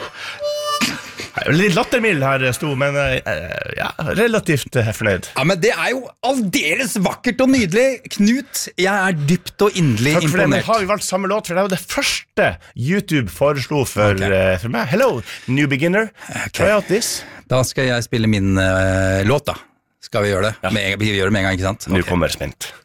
Litt lattermild her sto, men ja, relativt fornøyd. Ja, men det jo aldeles vakkert og nydelig. Knut, jeg dypt og inderlig Takk for det, men imponert. har vi valgt samme låt? For det var det første YouTube foreslo for meg. Hello, new beginner. Try out this. Da skal jeg spille min låt da. Skal vi gjøre det? Vi gjør det med en gang, ikke sant? Nå kommer spent.